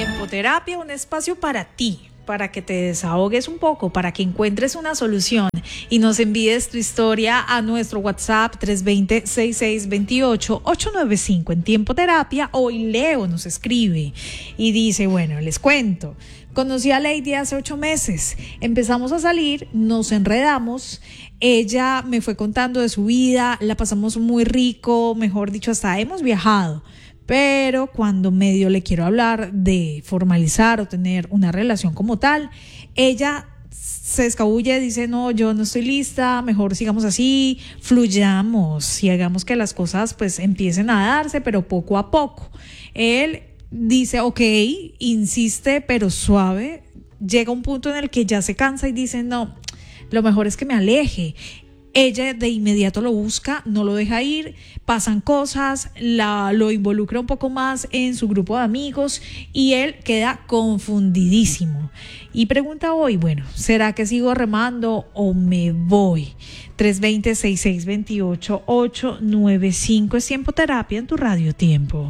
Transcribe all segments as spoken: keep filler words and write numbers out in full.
Tiempo Terapia, un espacio para ti, para que te desahogues un poco, para que encuentres una solución y nos envíes tu historia a nuestro WhatsApp tres dos cero, seis seis dos ocho, ocho nueve cinco en Tiempo Terapia. Hoy Leo nos escribe y dice, bueno, les cuento, conocí a Lady hace ocho meses, empezamos a salir, nos enredamos, ella me fue contando de su vida, la pasamos muy rico, mejor dicho, hasta hemos viajado. Pero cuando medio le quiero hablar de formalizar o tener una relación como tal, ella se escabulle, dice, no, yo no estoy lista, mejor sigamos así, fluyamos y hagamos que las cosas pues empiecen a darse, pero poco a poco. Él dice, ok, insiste, pero suave, llega un punto en el que ya se cansa y dice, no, lo mejor es que me aleje. Ella de inmediato lo busca, no lo deja ir, pasan cosas, la, lo involucra un poco más en su grupo de amigos y él queda confundidísimo. Y pregunta hoy, bueno, ¿será que sigo remando o me voy? tres dos cero, seis seis dos ocho, ocho nueve cinco es Tiempo Terapia en tu Radio Tiempo.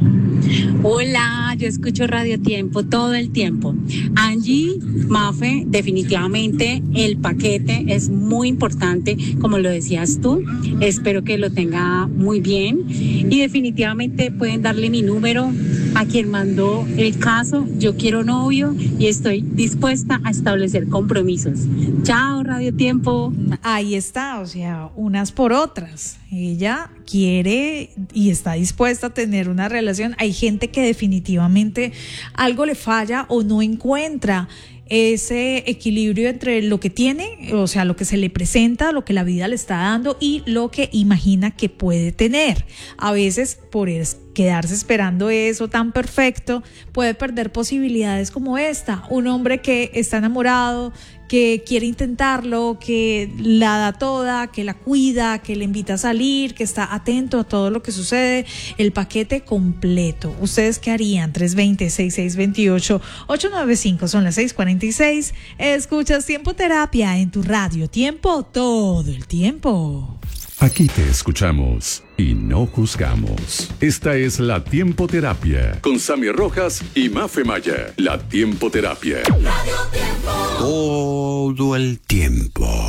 Hola, yo escucho Radio Tiempo todo el tiempo. Angie, Mafe, definitivamente el paquete es muy importante, como lo decías tú. Espero que lo tenga muy bien y definitivamente pueden darle mi número a quien mandó el caso. Yo quiero novio y estoy dispuesta a establecer compromisos. Chao, Radio Tiempo. Ahí está, o sea, unas por otras. Ella quiere y está dispuesta a tener una relación. Hay gente que definitivamente algo le falla o no encuentra ese equilibrio entre lo que tiene, o sea, lo que se le presenta, lo que la vida le está dando y lo que imagina que puede tener. A veces, por es, quedarse esperando eso tan perfecto, puede perder posibilidades como esta. Un hombre que está enamorado, que quiere intentarlo, que la da toda, que la cuida, que le invita a salir, que está atento a todo lo que sucede, el paquete completo. ¿Ustedes qué harían? tres dos cero, seis seis dos ocho, ocho nueve cinco, son las seis cuarenta y seis. Escuchas Tiempo Terapia en tu Radio Tiempo todo el tiempo. Aquí te escuchamos y no juzgamos. Esta es la Tiempo Terapia con Sammy Rojas y Mafe Maya. La Tiempo Terapia. Todo el tiempo.